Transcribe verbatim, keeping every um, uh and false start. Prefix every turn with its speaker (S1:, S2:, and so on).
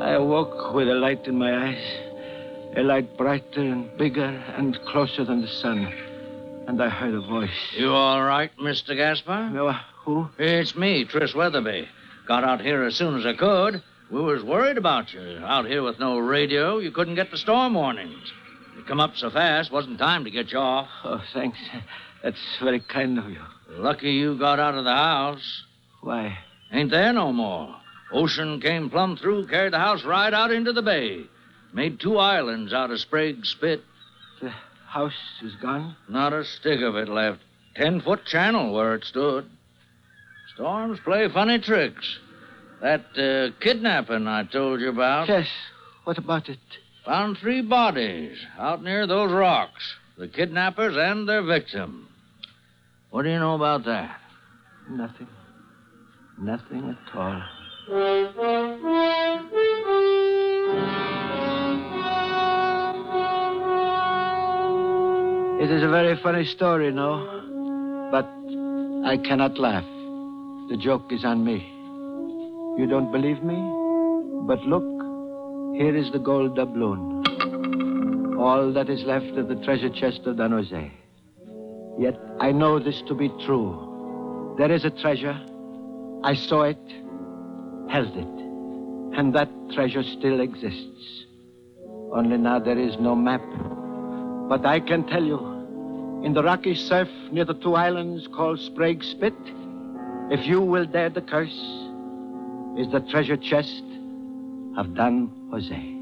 S1: I awoke with a light in my eyes. A light brighter and bigger and closer than the sun. And I heard a voice.
S2: You all right, Mister Gaspar?
S1: No, uh, who?
S2: It's me, Tris Weatherby. Got out here as soon as I could. We was worried about you. Out here with no radio, you couldn't get the storm warnings. You come up so fast, wasn't time to get you off.
S1: Oh, thanks. That's very kind of you.
S2: Lucky you got out of the house.
S1: Why?
S2: Ain't there no more. Ocean came plumb through, carried the house right out into the bay. Made two islands out of Sprague's Spit.
S1: The house is gone?
S2: Not a stick of it left. Ten-foot channel where it stood. Storms play funny tricks. That uh, kidnapping I told you about.
S1: Yes. What about it?
S2: Found three bodies out near those rocks. The kidnappers and their victim. What do you know about that?
S1: Nothing. Nothing at all. It is a very funny story, no? But I cannot laugh. The joke is on me. You don't believe me? But look, here is the gold doubloon. All that is left of the treasure chest of Don Jose. Yet I know this to be true. There is a treasure. I saw it, held it, and that treasure still exists. Only now there is no map. But I can tell you, in the rocky surf near the two islands called Sprague's Spit, if you will dare the curse, is the treasure chest of Don Jose.